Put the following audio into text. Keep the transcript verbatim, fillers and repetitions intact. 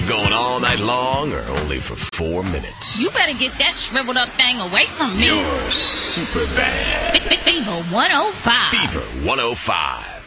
going all night long or only for four minutes? You better get that shriveled up thing away from me. You're super bad. Fever one oh five. Fever one oh five.